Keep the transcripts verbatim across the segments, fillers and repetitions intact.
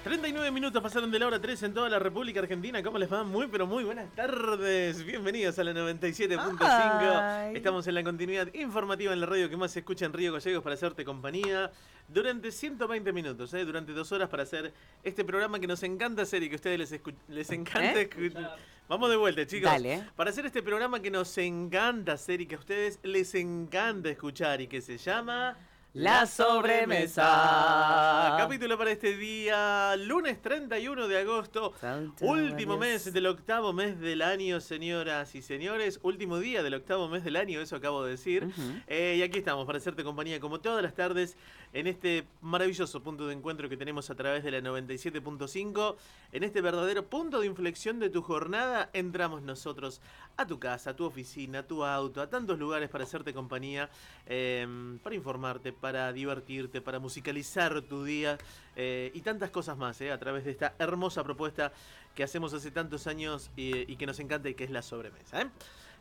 treinta y nueve minutos pasaron de la hora tres en toda la República Argentina. ¿Cómo les va? Muy, pero muy buenas tardes. Bienvenidos a la noventa y siete punto cinco. Estamos en la continuidad informativa en la radio que más se escucha en Río Gallegos para hacerte compañía durante ciento veinte minutos, ¿eh? Durante dos horas para hacer este programa que nos encanta hacer y que a ustedes les, escu- les encanta ¿Eh? escuchar. Vamos de vuelta, chicos. Dale. Para hacer este programa que nos encanta hacer y que a ustedes les encanta escuchar y que se llama... La Sobremesa. Capítulo para este día, lunes treinta y uno de agosto, último mes del octavo mes del año, señoras y señores. Último día del octavo mes del año, eso acabo de decir. Uh-huh. eh, y aquí estamos para hacerte compañía como todas las tardes en este maravilloso punto de encuentro que tenemos a través de la noventa y siete punto cinco. En este verdadero punto de inflexión de tu jornada, entramos nosotros a tu casa, a tu oficina, a tu auto, a tantos lugares para hacerte compañía, eh, para informarte, para divertirte, para musicalizar tu día eh, y tantas cosas más eh, a través de esta hermosa propuesta que hacemos hace tantos años y, y que nos encanta y que es la sobremesa. ¿eh?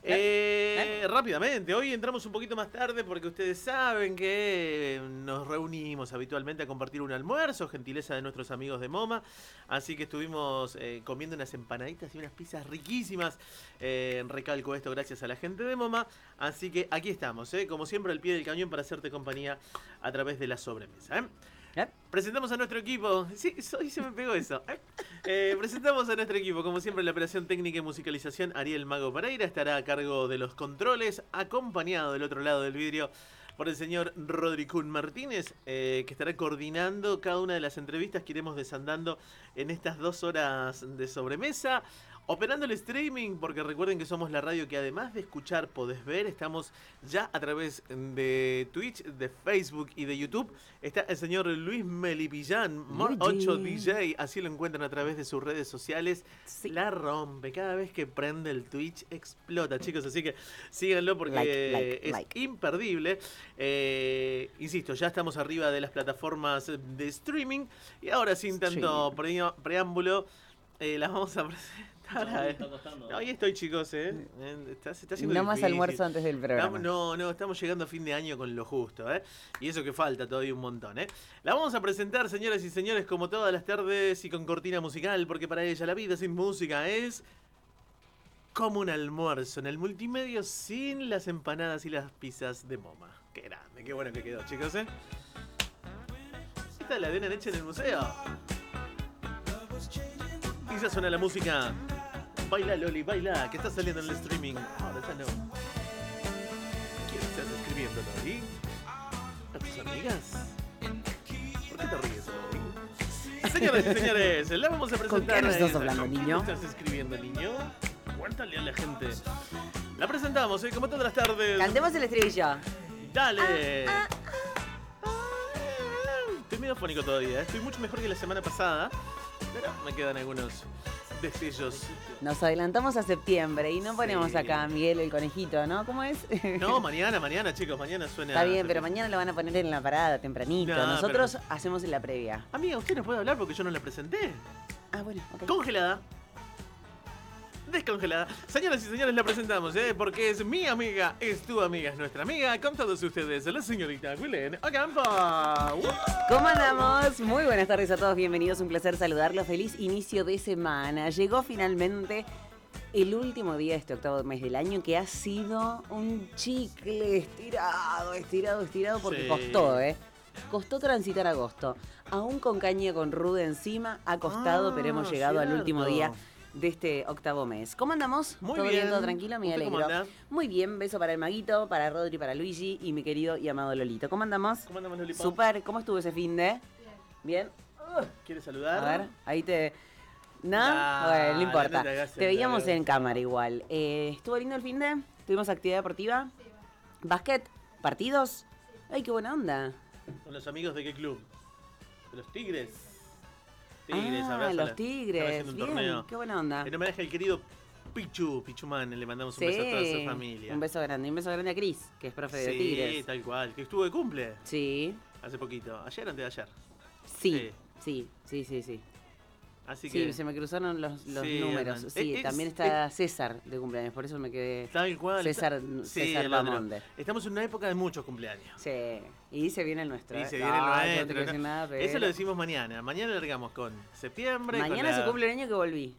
Eh, ¿Eh? Rápidamente, hoy entramos un poquito más tarde porque ustedes saben que nos reunimos habitualmente a compartir un almuerzo, gentileza de nuestros amigos de MoMA, así que estuvimos eh, comiendo unas empanaditas y unas pizzas riquísimas, eh, recalco esto gracias a la gente de MoMA, así que aquí estamos, eh, como siempre al pie del cañón para hacerte compañía a través de la sobremesa. ¿eh? ¿Eh? Presentamos a nuestro equipo. Sí, hoy se me pegó eso. ¿Eh? Eh, presentamos a nuestro equipo. Como siempre, la operación técnica y musicalización, Ariel Mago Pereira estará a cargo de los controles, acompañado del otro lado del vidrio por el señor Rodricún Martínez, eh, que estará coordinando cada una de las entrevistas que iremos desandando en estas dos horas de sobremesa. Operando el streaming, porque recuerden que somos la radio que además de escuchar podés ver, estamos ya a través de Twitch, de Facebook y de YouTube. Está el señor Luis Melipillán, More ocho D J, así lo encuentran a través de sus redes sociales. Sí. La rompe, cada vez que prende el Twitch explota, chicos, así que síganlo porque like, like, es like. imperdible. Eh, insisto, ya estamos arriba de las plataformas de streaming y ahora sin tanto pre preámbulo, eh, las vamos a presentar. No, ahí estoy, chicos, ¿eh? Está, se está haciendo no difícil. Más almuerzo antes del programa. Estamos, no, no, estamos llegando a fin de año con lo justo, ¿eh? Y eso que falta todavía un montón, ¿eh? La vamos a presentar, señoras y señores, como todas las tardes y con cortina musical, porque para ella la vida sin música es como un almuerzo en el multimedio sin las empanadas y las pizzas de MoMA. Qué grande, qué bueno que quedó, chicos, ¿eh? ¿Esta la vienen hecha en el museo? Y ya suena la música. Baila, Loli, baila, que está saliendo en el streaming. Ahora ya no. ¿Quién estás escribiendo, Loli? ¿A tus amigas? ¿Por qué te ríes, Loli? Señoras y señores, la vamos a presentar. ¿Con qué nos estás hablando, niño? ¿Qué estás escribiendo, niño? Cuéntale a la gente. La presentamos, ¿eh? Como todas las tardes. Cantemos el estribillo. Dale. Ah, ah, ah, ah. Estoy medio fónico todavía, ¿eh? Estoy mucho mejor que la semana pasada, pero me quedan algunos destellos. Nos adelantamos a septiembre y no ponemos sí. acá a Miguel el conejito, ¿no? ¿Cómo es? No, mañana, mañana, chicos, mañana suena. Está bien, pero mañana lo van a poner en la parada tempranito. No, Nosotros pero... hacemos en la previa. Amiga, usted no puede hablar porque yo no la presenté. Ah, bueno, ok. Congelada. Descongelada. Señoras y señores, la presentamos, ¿eh? Porque es mi amiga, es tu amiga, es nuestra amiga. Con todos ustedes, la señorita Wilén Ocampo. ¡Uh! ¿Cómo andamos? Muy buenas tardes a todos, bienvenidos, un placer saludarlos. Feliz inicio de semana. Llegó finalmente el último día de este octavo mes del año, que ha sido un chicle estirado, estirado, estirado, porque sí. costó, ¿eh? Costó transitar agosto. Aún con caña con ruda encima, ha costado, ah, pero hemos llegado cierto. al último día de este octavo mes. ¿Cómo andamos? Muy ¿Todo bien. bien? ¿Todo tranquilo? Me alegro. Muy bien, beso para el Maguito, para Rodri, para Luigi y mi querido y amado Lolito. ¿Cómo andamos? ¿Cómo andamos, Lolipo? Super, ¿cómo estuvo ese fin de? Bien. Uh, ¿Quieres saludar? A ver, ahí te... ¿No? Ah, bueno, no importa. No te, te veíamos en cámara igual. Eh, ¿Estuvo lindo el fin de? ¿Tuvimos actividad deportiva? Sí. ¿Básquet? ¿Partidos? Ay, qué buena onda. ¿Con los amigos de qué club? ¿De los Tigres? Tigres, ah, abrazo, los Tigres, bien, torneo. Qué buena onda. En homenaje al querido Pichu, Pichumán, le mandamos sí, un beso a toda su familia. Un beso grande, un beso grande a Cris, que es profe sí, de Tigres. Sí, tal cual, que estuvo de cumple. Sí. Hace poquito, ayer antes de ayer. Sí, sí, sí, sí, sí. sí. Así sí, que... se me cruzaron los, los sí, números. andan. Sí, Es- también es- está César de cumpleaños, por eso me quedé. Tal cual. César, Sí, César el otro. Bamonde. Estamos en una época de muchos cumpleaños. Sí, y se viene el nuestro. Y ¿eh? se viene el Ah, yo no te nuestro, quiero ¿no? decir nada, pero- Eso lo decimos mañana. Mañana largamos con septiembre. con Mañana la- se cumple el año que volví.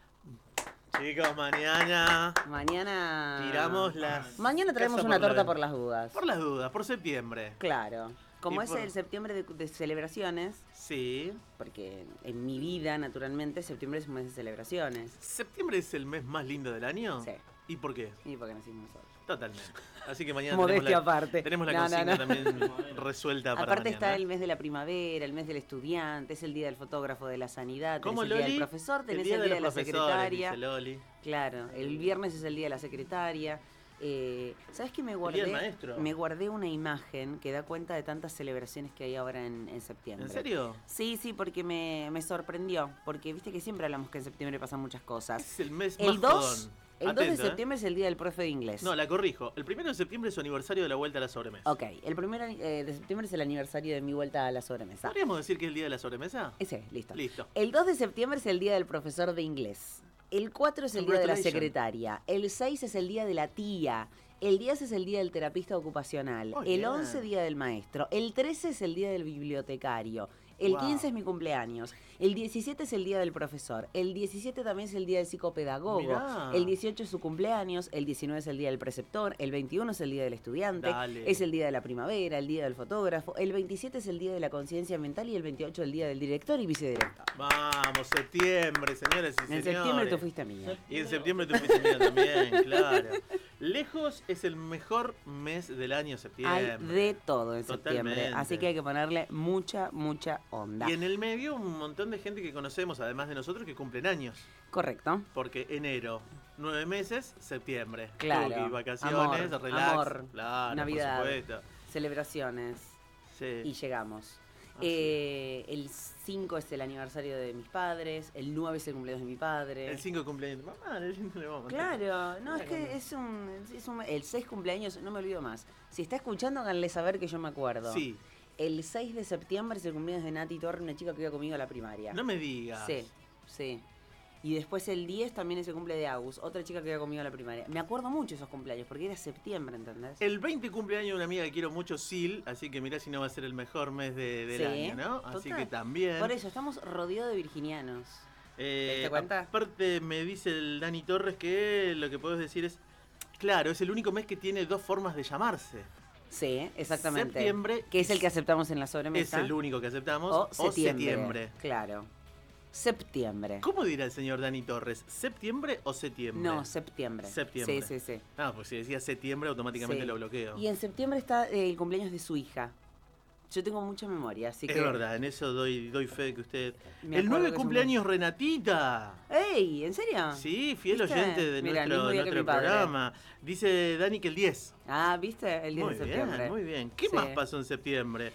Chicos, mañana Mañana. tiramos las... Mañana traemos casa una por la torta ven- por las dudas. Por las dudas, por septiembre. Claro. Como Y es por- el septiembre de, de celebraciones, Sí. porque en mi vida, naturalmente, septiembre es un mes de celebraciones. ¿Septiembre es el mes más lindo del año? Sí. ¿Y por qué? Y porque nacimos nosotros. Totalmente. Así que mañana Modestia tenemos la, aparte. tenemos la No, no, consigna no. también resuelta para Aparte mañana. está el mes de la primavera, el mes del estudiante, es el día del fotógrafo de la sanidad, tenés ¿Cómo, el día Loli? del profesor, tenés el día el de día de, los la profesores, secretaria. dice Loli. Claro, el viernes es el día de la secretaria. Eh, ¿Sabes qué me día guardé? del maestro. Me guardé una imagen que da cuenta de tantas celebraciones que hay ahora en, en septiembre. ¿En serio? Sí, sí, porque me, me sorprendió. Porque viste que siempre hablamos que en septiembre pasan muchas cosas. Es el mes El más dos, jodón. el dos Atento, de ¿eh? septiembre es el día del profe de inglés. No, la corrijo. El primero de septiembre es su aniversario de la vuelta a la sobremesa. Ok, el primero eh, de septiembre es el aniversario de mi vuelta a la sobremesa. ¿Podríamos decir que es el día de la sobremesa? Ese, listo. Listo. El dos de septiembre es el día del profesor de inglés. El cuatro es el día de la Congratulations. secretaria. El seis es el día de la tía. El diez es el día del terapista ocupacional. Oh, el yeah. once día del maestro. El trece es el día del bibliotecario. El Wow. quince es mi cumpleaños. El diecisiete es el día del profesor. El diecisiete también es el día del psicopedagogo. Mirá. El dieciocho es su cumpleaños. El diecinueve es el día del preceptor. El veintiuno es el día del estudiante. Dale. Es el día de la primavera, el día del fotógrafo. El veintisiete es el día de la conciencia ambiental y el veintiocho el día del director y vicedirector. Vamos, septiembre, señoras y En señores. septiembre tú fuiste mía. Y en septiembre tú fuiste mía también, claro. Lejos es el mejor mes del año, septiembre. Hay de todo en septiembre, Totalmente. así que hay que ponerle mucha, mucha onda. Y en el medio un montón de gente que conocemos, además de nosotros, que cumplen años. Correcto. Porque enero, nueve meses, septiembre. Claro. Tuki, vacaciones, Amor, relax. amor, claro, Navidad. por supuesto. Celebraciones Sí. y llegamos. Así Eh, el cinco es el aniversario de mis padres, el nueve es el cumpleaños de mi padre. El cinco cumpleaños de tu mamá, el cinco le vamos a mandar. Claro, no, es que es un, es un- El seis cumpleaños, no me olvido más. Si está escuchando, háganle saber que yo me acuerdo. Sí, El seis de septiembre es el cumpleaños de Nati Torre, una chica que iba conmigo a la primaria. no me digas. Sí, sí. Y después el diez también es el cumple de Agus, otra chica que iba conmigo a la primaria. Me acuerdo mucho esos cumpleaños, porque era septiembre, ¿entendés? El veinte cumpleaños de una amiga que quiero mucho, Sil, así que mirá si no va a ser el mejor mes de- del Sí, año, ¿no? Así total. que también. Por eso, estamos rodeados de virginianos. Eh, ¿Te diste cuenta? Aparte me dice el Dani Torres que lo que puedes decir es, claro, es el único mes que tiene dos formas de llamarse. Sí, exactamente. Septiembre Que es el que aceptamos en la sobremesa. Es el único que aceptamos. O O septiembre. septiembre. Claro. Septiembre. ¿Cómo dirá el señor Dani Torres? ¿Septiembre o septiembre? No, septiembre. Septiembre. Sí, sí, sí. Ah, pues si decía septiembre automáticamente Sí. lo bloqueo. Y en septiembre está eh, el cumpleaños de su hija. Yo tengo mucha memoria, así Es que... verdad, en eso doy, doy fe de que usted... Me El acuerdo nueve que es un cumpleaños Renatita. ¡Ey! ¿En serio? Sí, fiel ¿Viste? oyente de Mira, el nuestro, mismo día que nuestro mi padre. programa. Dice Dani que el diez. Ah, ¿viste? El diez Muy de septiembre. bien, muy bien. ¿Qué Sí. más pasó en septiembre?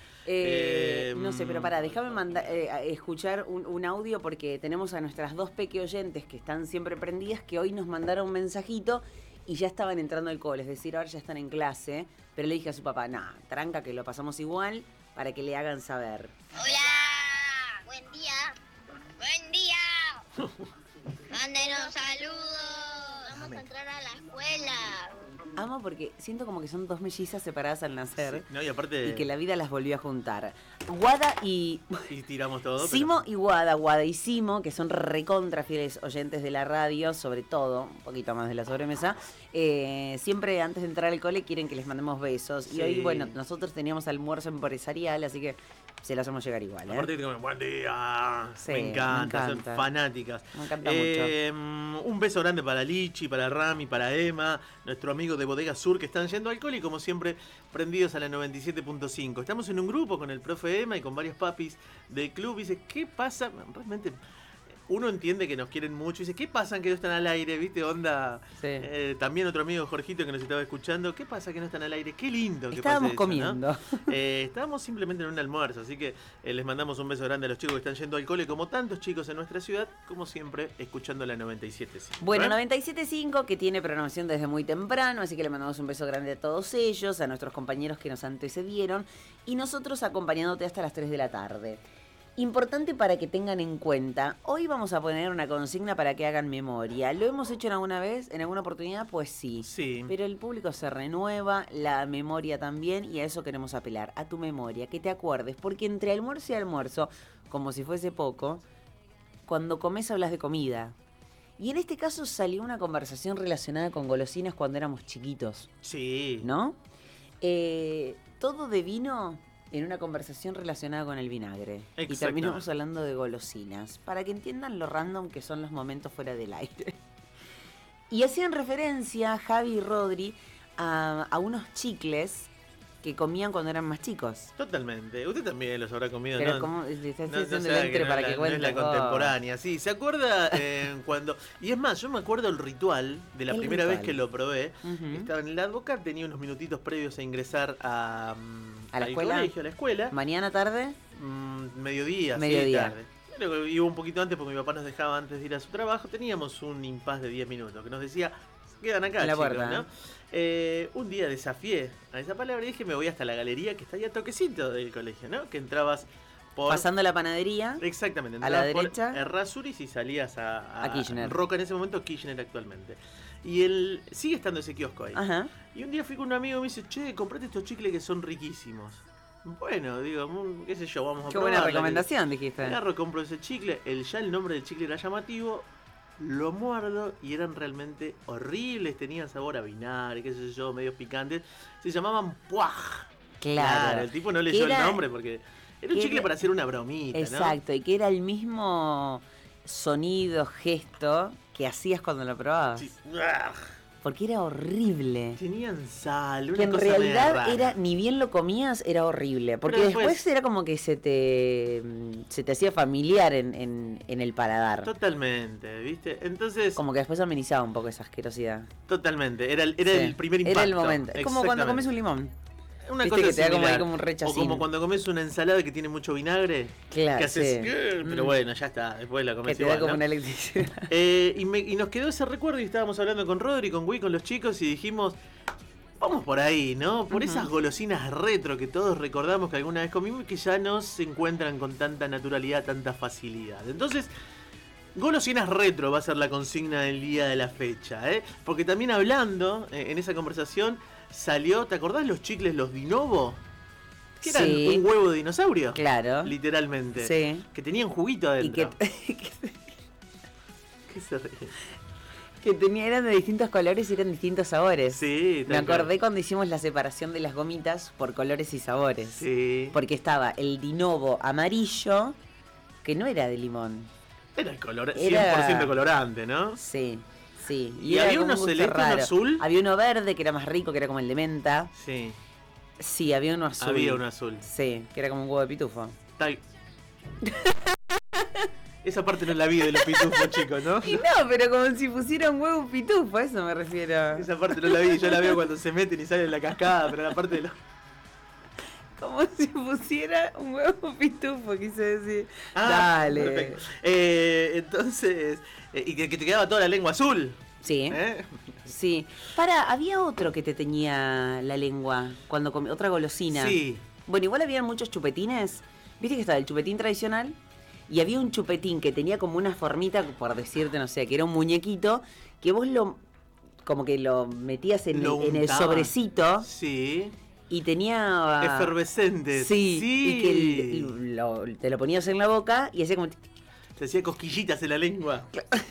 Eh, Eh, no sé, pero pará, déjame manda- eh, a- escuchar un, un audio porque tenemos a nuestras dos peque oyentes que están siempre prendidas que hoy nos mandaron un mensajito y ya estaban entrando al cole, es decir, ahora ya están en clase, pero le dije a su papá, nah, tranca que lo pasamos igual para que le hagan saber. Hola, buen día, buen día. Mándenos saludos. Vamos a entrar a la escuela. Amo porque siento como que son dos mellizas separadas al nacer Sí, no, y aparte... y que la vida las volvió a juntar. Guada y... Y tiramos todo. pero- Simo y Guada, Guada y Simo, que son recontra fieles oyentes de la radio, sobre todo, un poquito más de la sobremesa, eh, siempre antes de entrar al cole quieren que les mandemos besos. Sí. Y hoy, bueno, nosotros teníamos almuerzo empresarial, así que se lo hacemos llegar igual, ¿eh? Aparte, como, buen día. Sí, me encanta, me encanta. son fanáticas. Me encanta Eh, Un beso grande para Lichi, para Rami, para Emma, nuestro amigo de Bodega Sur que están yendo al cole y como siempre prendidos a la noventa y siete punto cinco. Estamos en un grupo con el profe Emma y con varios papis del club. Dice, ¿qué pasa? Realmente uno entiende que nos quieren mucho. Dice, ¿qué pasa que no están al aire? ¿Viste? Onda. Sí. Eh, también otro amigo Jorgito que nos estaba escuchando. ¿Qué pasa que no están al aire? Qué lindo que Estábamos pase eso, ¿no? comiendo. Eh, estábamos simplemente en un almuerzo, así que eh, les mandamos un beso grande a los chicos que están yendo al cole, como tantos chicos en nuestra ciudad, como siempre, escuchando la noventa y siete punto cinco. Bueno, ¿eh? noventa y siete punto cinco que tiene programación desde muy temprano, así que le mandamos un beso grande a todos ellos, a nuestros compañeros que nos antecedieron y nosotros acompañándote hasta las tres de la tarde. Importante para que tengan en cuenta, hoy vamos a poner una consigna para que hagan memoria. ¿Lo hemos hecho en alguna vez, en alguna oportunidad? Pues sí. Sí. Pero el público se renueva, la memoria también, y a eso queremos apelar, a tu memoria, que te acuerdes. Porque entre almuerzo y almuerzo, como si fuese poco, cuando comes hablas de comida. Y en este caso salió una conversación relacionada con golosinas cuando éramos chiquitos. Sí. ¿No? Eh, todo devino en una conversación relacionada con el vinagre. Y terminamos hablando de golosinas, para que entiendan lo random que son los momentos fuera del aire. Y hacían referencia, Javi y Rodri, a, a unos chicles que comían cuando eran más chicos. Totalmente. Usted también los habrá comido, Pero ¿no? ¿cómo le estás No, haciendo no el entre que para no, que la, cuente? no es la contemporánea, sí. ¿Se acuerda eh, cuando...? Y es más, yo me acuerdo el ritual de la El primera ritual. vez que lo probé. Uh-huh. Estaba en el Advocat, tenía unos minutitos previos a ingresar a... ¿A la al escuela? colegio, a la escuela. ¿Mañana, tarde? Mm, mediodía, Mediodía. sí, tarde. Pero iba un poquito antes porque mi papá nos dejaba antes de ir a su trabajo. Teníamos un impas de diez minutos que nos decía, quedan acá, En la chicos, puerta, ¿no? ¿eh? Eh, un día desafié a esa palabra y dije, me voy hasta la galería que está ahí a toquecito del colegio, ¿no? Que entrabas por... Pasando la panadería. Exactamente, a la entrabas derecha. por Errázuriz y salías a, a, A Kirchner. Roca en ese momento, Kirchner actualmente. Y él sigue estando ese kiosco ahí. Ajá. Y un día fui con un amigo y me dice, che, comprate estos chicles que son riquísimos. Bueno, digo, mm, qué sé yo, vamos a Qué probar. buena recomendación, dijiste. Agarro, compro ese chicle, el, ya el nombre del chicle era llamativo, lo muerdo y eran realmente horribles, tenían sabor a vinagre, qué sé yo, medio picantes. Se llamaban Puaj. Claro. El tipo no leyó Era- el nombre porque era un que chicle era- para hacer una bromita, ¿no? Exacto, y que era el mismo sonido, gesto que hacías cuando lo probabas. Sí. ¡Ah! Porque era horrible. Tenían sal, una Que en cosa media realidad rara. era, ni bien lo comías, era horrible. Porque Pero después, después- era como que se te se te hacía familiar en, en, en el paladar. Totalmente, ¿viste? Entonces, Como que después amenizaba un poco esa asquerosidad. totalmente, era, el- era Sí. el primer impacto. Era el momento. Es como cuando Exactamente. comes un limón. Una Viste cosa que te da como ahí similar. como un O rechacín. como cuando comes una ensalada que tiene mucho vinagre. Claro, que haces, sí. "Eh", pero Mm. bueno, ya está, después la Que comes te igual, da como ¿no? una electricidad. Eh, y, me- y nos quedó ese recuerdo y estábamos hablando con Rodri, con Wii, con los chicos y dijimos, vamos por ahí, ¿no? Por Ujú. esas golosinas retro que todos recordamos que alguna vez comimos y que ya no se encuentran con tanta naturalidad, tanta facilidad. Entonces, golosinas retro va a ser la consigna del día de la fecha, ¿eh? Porque también hablando eh, en esa conversación salió, ¿te acordás los chicles, los Dinovo? Que eran Sí. un huevo de dinosaurio. Claro. Literalmente. Sí. Que tenían juguito Y que, adentro. ¿Qué se ríe? que tenía, eran de distintos colores y eran distintos sabores. Sí, Me tal cual. acordé cuando hicimos la separación de las gomitas por colores y sabores. Sí. Porque estaba el Dinovo amarillo, que no era de limón. Era el color, Era- cien por ciento colorante, ¿no? Sí, sí. ¿Y era había como uno un gusto celeste, uno raro. azul? Había uno verde, que era más rico, que era como el de menta. Sí. Sí, había uno azul. Había uno azul. Sí, que era como un huevo de pitufo. Tal- Esa parte no la vi de los pitufos, chicos, ¿no? Y no, pero como si pusiera un huevo pitufo, a eso me refiero. Esa parte no la vi, yo la veo cuando se meten y salen la cascada, pero la parte de los... Como si pusiera un huevo pitufo, quise decir. Ah, Dale. perfecto. Eh, entonces, eh, y que, que te quedaba toda la lengua azul. Sí, ¿Eh? sí. Para, había otro que te teñía la lengua cuando comí, otra golosina. Sí. Bueno, igual había muchos chupetines. Viste que estaba el chupetín tradicional y había un chupetín que tenía como una formita, por decirte, no sé, que era un muñequito, que vos lo, como que lo metías en, Lo el, en el untabas. sobrecito Sí. y tenía... Efervescentes. Sí, Sí. y que el- lo- te lo ponías en la boca y hacía como... Se hacía cosquillitas en la lengua.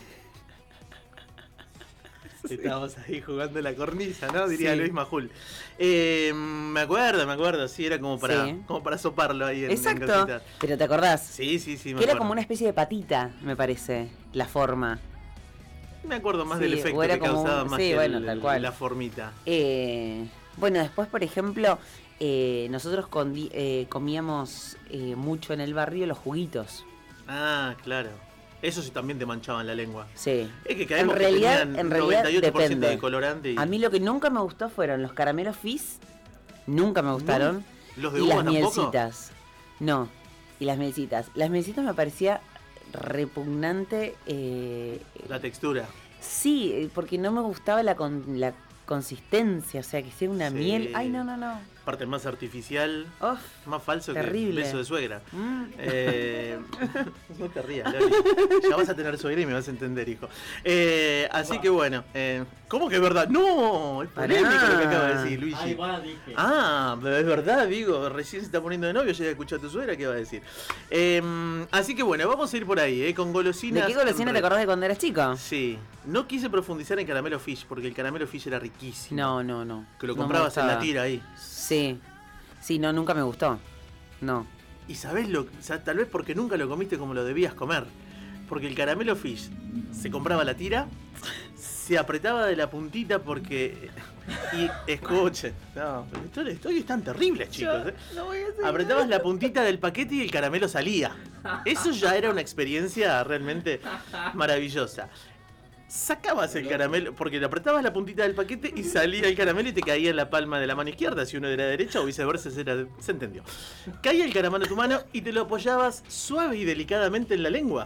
Estábamos ahí jugando la cornisa, ¿no? Diría Sí. Luis Majul. Eh, me acuerdo, me acuerdo, sí, era como para, Sí. como para soparlo ahí en, en Exacto, cositas. pero ¿te acordás? Sí, sí, sí, me Que era acuerdo. como una especie de patita, me parece, la forma. Me acuerdo más Sí, del o efecto era que como un- causaba más sí, que bueno, el- tal cual. la formita. Eh, bueno, después, por ejemplo, eh, nosotros condi- eh, comíamos eh, mucho en el barrio los juguitos. Ah, claro. Eso sí también te manchaban la lengua. Sí. Es que caemos En realidad- que tenían en realidad noventa y ocho por ciento depende. de colorante y A mí lo que nunca me gustó fueron los caramelos fizz, nunca me gustaron, los de y uva las tampoco. mielcitas. No, y las mielcitas. Las mielcitas me parecía repugnante. Eh, La textura. sí, eh, porque no me gustaba la, con, la consistencia, o sea, que sea una Sí. miel. Ay, no, no, no. Parte más artificial, Uf, más falso Terrible. que beso de suegra. mm. Eh, No te rías, Loli. Ya vas a tener suegra y me vas a entender, hijo. Eh, así que bueno, eh, ¿cómo que es verdad? No, es polémico lo que acaba de decir Luigi. Ahí va, dije. Ah, es verdad, digo, recién se está poniendo de novio, llega a escuchar a tu suegra, ¿qué va a decir? Eh, así que bueno, vamos a ir por ahí, eh, con golosinas. ¿De qué golosina te acordás de cuando eras chico? Sí, no quise profundizar en caramelo fish, porque el caramelo fish era riquísimo. No, no, no. Que lo No me comprabas en la gustaba. tira ahí. Sí. Sí, no, nunca me gustó. No. Y sabés lo, o sea, tal vez porque nunca lo comiste como lo debías comer. Porque el caramelo fish se compraba la tira, se apretaba de la puntita porque... Y escuchen, no, pero esto, esto es tan terrible, chicos. ¿eh? No voy a hacer Apretabas la puntita del paquete y el caramelo salía. Eso ya era una experiencia realmente maravillosa. Sacabas el caramelo, porque le apretabas la puntita del paquete y salía el caramelo y te caía en la palma de la mano izquierda, si uno de la derecha o viceversa, se, era, se entendió. Caía el caramelo en tu mano y te lo apoyabas suave y delicadamente en la lengua.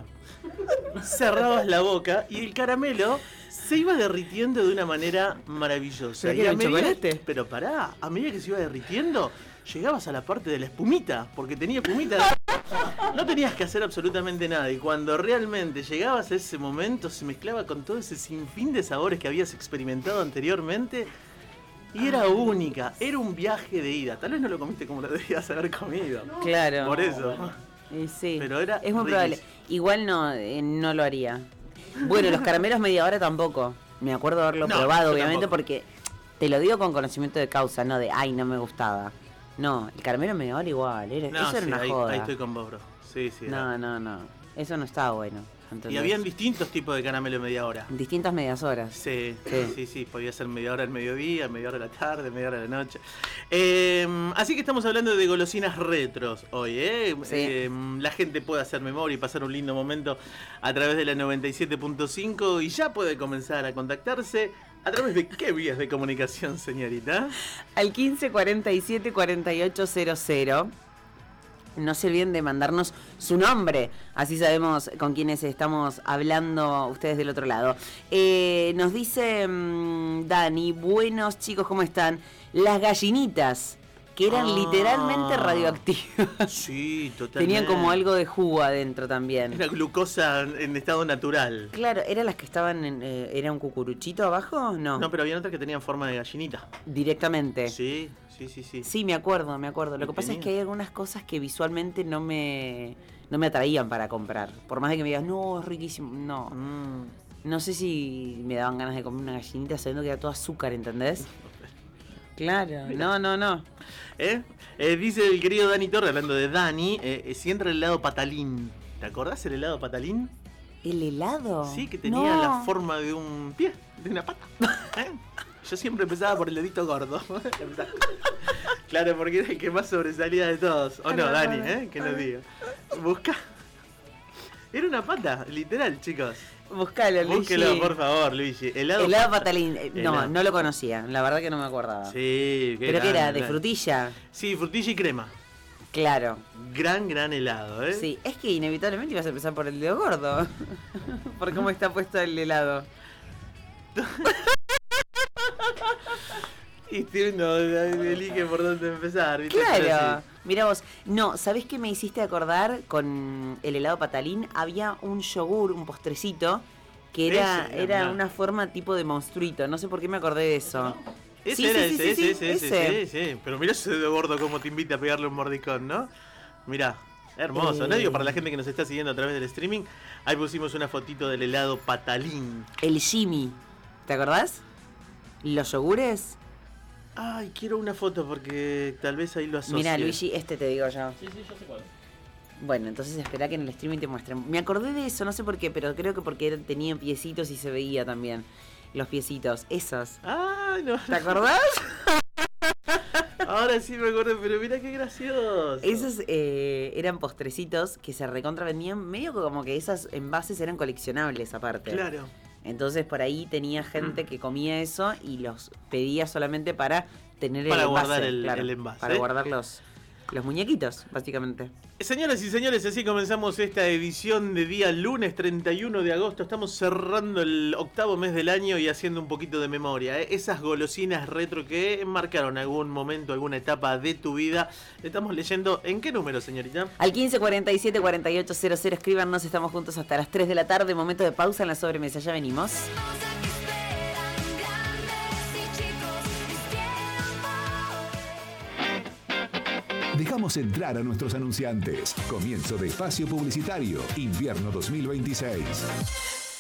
Cerrabas la boca y el caramelo se iba derritiendo de una manera maravillosa. ¿Pero Y qué era, a un medida- chocolate? Pero pará, a medida que se iba derritiendo, llegabas a la parte de la espumita, porque tenía espumita. No tenías que hacer absolutamente nada y cuando realmente llegabas a ese momento se mezclaba con todo ese sinfín de sabores que habías experimentado anteriormente y era única, era un viaje de ida. Tal vez no lo comiste como lo debías haber comido. Claro. Por eso. Y sí. Pero era es muy riquísimo. probable. Igual no, eh, no lo haría. Bueno, los caramelos media hora tampoco. Me acuerdo haberlo No, probado, yo obviamente, tampoco. porque te lo digo con conocimiento de causa, no de ay, no me gustaba. No, el caramelo media hora igual, era, No, eso era sí, una ahí, joda. ahí estoy con vos, bro. Sí, sí. era. No, no, no. Eso no estaba bueno. Y ¿entendés? habían distintos tipos de caramelo media hora. Distintas medias horas. Sí, Sí. sí, sí, podía ser media hora al mediodía, media hora a la tarde, media hora a la noche. Eh, así que estamos hablando de golosinas retros hoy, ¿eh? Sí. Eh, la gente puede hacer memoria y pasar un lindo momento a través de la noventa y siete punto cinco y ya puede comenzar a contactarse. ¿A través de qué vías de comunicación, señorita? Al quince cuarenta y siete cuarenta y ocho cero cero. No se olviden de mandarnos su nombre, así sabemos con quiénes estamos hablando ustedes del otro lado. Eh, nos dice mmm, Dani, buenos chicos, ¿cómo están? Las gallinitas, que eran Ah. literalmente radioactivas. Sí, totalmente. Tenían como algo de jugo adentro también. Era glucosa en estado natural. Claro, ¿eran las que estaban en... Eh, ¿era un cucuruchito abajo? No, No, pero había otras que tenían forma de gallinita. directamente. Sí, sí, sí, sí. Sí, me acuerdo, me acuerdo. Lo Y que pasa es tenía. que hay algunas cosas que visualmente no me, no me atraían para comprar. Por más de que me digas, no, es riquísimo. No. Mm. No sé si me daban ganas de comer una gallinita sabiendo que era todo azúcar, ¿entendés? Claro, no, no, no. ¿Eh? Eh, dice el querido Dani Torre, hablando de Dani, eh, eh, si entra el helado patalín. ¿Te acordás el helado patalín? ¿El helado? Sí, que tenía No. la forma de un pie, de una pata. ¿Eh? Yo siempre empezaba por el dedito gordo. Empezaba. Claro, porque era el que más sobresalía de todos. O no, Dani, ¿eh? Que nos diga. Busca. Era una pata, literal, chicos. Buscalo, Luigi. Búsquelo, por favor, Luigi. Helado, Helado pata- patalín. Eh, No, Helado. no lo conocía. La verdad que no me acordaba. Sí, ¿Pero qué era? grande, ¿De grande. frutilla? Sí, frutilla y crema. Claro. Gran, gran helado, ¿eh? Sí, es que inevitablemente ibas a empezar por el dedo gordo. Por cómo está puesto el helado. Y si uno elige por dónde empezar, ¿viste? Pero Claro, sí. mira vos, no, ¿sabés qué me hiciste acordar con el helado patalín? Había un yogur, un postrecito, que era, Ese, era mirá. una forma tipo de monstruito, no sé por qué me acordé de eso. Ese Sí, era sí, ese, sí, sí, ese, ese, ese. ese, sí, sí. Pero mirá ese dedo gordo como te invita a pegarle un mordicón, ¿no? Mirá, hermoso. Eh. ¿No? Digo, para la gente que nos está siguiendo a través del streaming, ahí pusimos una fotito del helado patalín. El Jimmy, ¿te acordás? Los yogures. Ay, quiero una foto porque tal vez ahí lo asocie. Mira, Luigi, este te digo yo. Sí, sí, yo sé cuál. Bueno, entonces espera que en el streaming te muestren. Me acordé de eso, no sé por qué, pero creo que porque era- tenían piecitos y se veía también. Los piecitos, esos. Ay, no. ¿Te acordás? Ahora sí me acuerdo, pero mira qué gracioso. Esos eh, eran postrecitos que se recontra vendían, medio como que esas envases eran coleccionables aparte. Claro. Entonces por ahí tenía gente que comía eso y los pedía solamente para tener Para el envase. guardar el- claro, el envase. Para guardar los, los muñequitos, básicamente. Señoras y señores, así comenzamos esta edición de día lunes treinta y uno de agosto. Estamos cerrando el octavo mes del año y haciendo un poquito de memoria, ¿eh? Esas golosinas retro que marcaron algún momento, alguna etapa de tu vida. Estamos leyendo, ¿en qué número, señorita? Al quince cuarenta y siete cuarenta y ocho cero cero, escríbanos, estamos juntos hasta las tres de la tarde, momento de pausa en la sobremesa, ya venimos. Dejamos entrar a nuestros anunciantes. Comienzo de espacio publicitario, invierno dos mil veintiséis.